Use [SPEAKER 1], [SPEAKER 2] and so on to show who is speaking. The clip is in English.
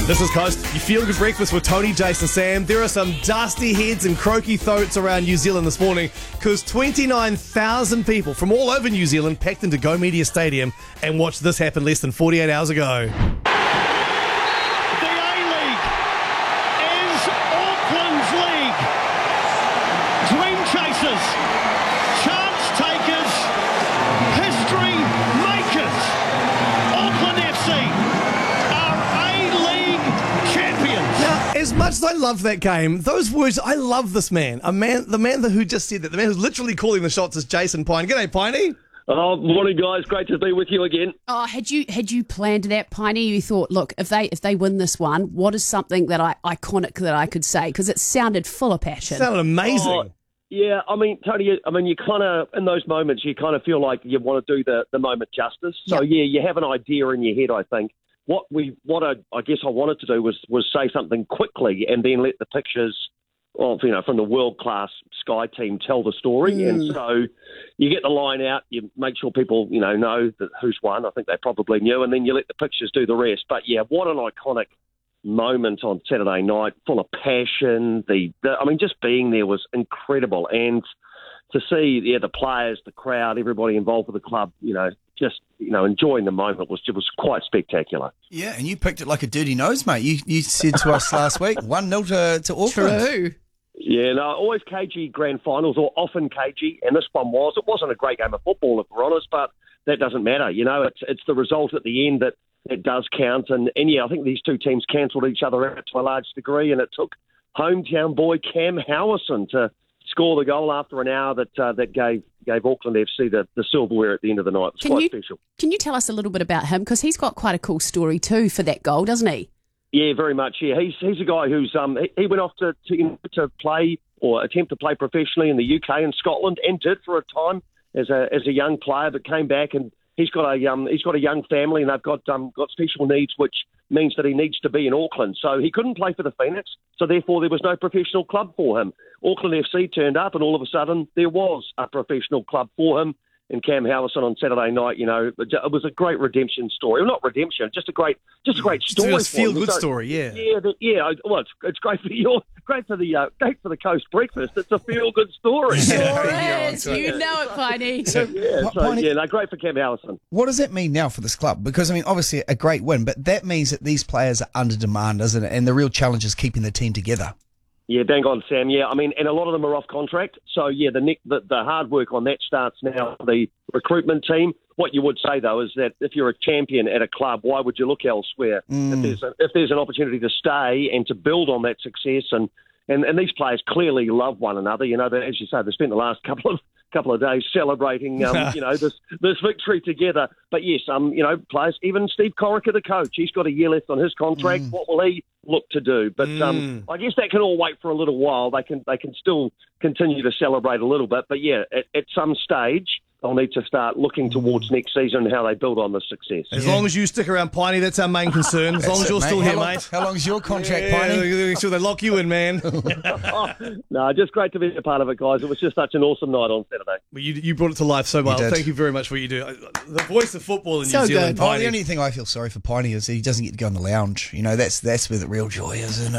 [SPEAKER 1] This is Coast. You feel good breakfast with Tony, Jason, Sam. There are some dusty heads and croaky throats around New Zealand this morning because 29,000 people from all over New Zealand packed into Go Media Stadium and watched this happen less than 48 hours ago.
[SPEAKER 2] The A-League is Auckland's league. Dream chasers, chance takers, history makers. Auckland FC are A-League champions.
[SPEAKER 1] Now, as much as I love that game, those words, I love this man. The man who just said that, the man who's literally calling the shots is Jason Pine. G'day, Piney.
[SPEAKER 3] Oh, morning, guys. Great to be with you again.
[SPEAKER 4] Oh, had you planned that, Piney? You thought, look, if they win this one, what is something iconic that I could say? Because it sounded full of passion.
[SPEAKER 1] Sounded amazing.
[SPEAKER 3] Oh, yeah, I mean, Tony, you kind of, in those moments, you kind of feel like you want to do the moment justice. So, yeah, you have an idea in your head, I think. What I guess I wanted to do was say something quickly and then let the pictures of, from the world-class Sky team tell the story. And so you get the line out, you make sure people, know that who's won. I think they probably knew. And then you let the pictures do the rest. But, yeah, what an iconic moment on Saturday night, full of passion. Just being there was incredible. And to see, the players, the crowd, everybody involved with the club, enjoying the moment was quite spectacular.
[SPEAKER 5] Yeah, and you picked it like a dirty nose, mate. You said to us last week, 1-0 to Auckland.
[SPEAKER 4] True.
[SPEAKER 3] Yeah, no, always cagey grand finals, or often cagey, and this one was. It wasn't a great game of football, if we're honest, but that doesn't matter. It's the result at the end that does count. And yeah, I think these two teams cancelled each other out to a large degree, and it took hometown boy Cam Howison to score the goal after an hour that gave Auckland FC the silverware at the end of the night. It was quite special. Can
[SPEAKER 4] you tell us a little bit about him? Because he's got quite a cool story too for that goal, doesn't he?
[SPEAKER 3] Yeah, very much. Yeah, he's a guy who's he went off to play or attempt to play professionally in the UK and Scotland, and did for a time as a young player, but came back, and he's got a young family, and they've got special needs, which means that he needs to be in Auckland. So he couldn't play for the Phoenix, so therefore there was no professional club for him. Auckland FC turned up, and all of a sudden there was a professional club for him. And Cam Howison on Saturday night, it was a great redemption story. Well, not redemption, just a great story.
[SPEAKER 1] It's a feel-good story, yeah.
[SPEAKER 3] Yeah. Well, it's great for the Coast breakfast. It's a feel-good story.
[SPEAKER 4] Sure is. You know it, Piney.
[SPEAKER 3] Great for Cam Howison.
[SPEAKER 5] What does that mean now for this club? Because, obviously a great win, but that means that these players are under demand, doesn't it? And the real challenge is keeping the team together.
[SPEAKER 3] Yeah, bang on, Sam. Yeah, and a lot of them are off contract. So, yeah, the hard work on that starts now for the recruitment team. What you would say, though, is that if you're a champion at a club, why would you look elsewhere? If there's an opportunity to stay and to build on that success, and these players clearly love one another. As you say, they spent the last couple of days celebrating, this victory together. But yes, players, even Steve Corica, the coach, he's got a year left on his contract. What will he look to do? But I guess that can all wait for a little while. They can still continue to celebrate a little bit. But yeah, at some stage, they'll need to start looking towards next season and how they build on the success.
[SPEAKER 1] As long as you stick around, Piney, that's our main concern. As long as you're still here, mate.
[SPEAKER 5] How long's your contract,
[SPEAKER 1] Piney?
[SPEAKER 5] Piney?
[SPEAKER 1] Sure they lock you in, man.
[SPEAKER 3] No, just great to be a part of it, guys. It was just such an awesome night on Saturday.
[SPEAKER 1] Well, you brought it to life so well. Thank you very much for what you do. The voice of football in
[SPEAKER 4] So
[SPEAKER 1] New Zealand,
[SPEAKER 4] good.
[SPEAKER 1] Piney.
[SPEAKER 5] The only thing I feel sorry for Piney is he doesn't get to go in the lounge. That's where the real joy is, isn't it?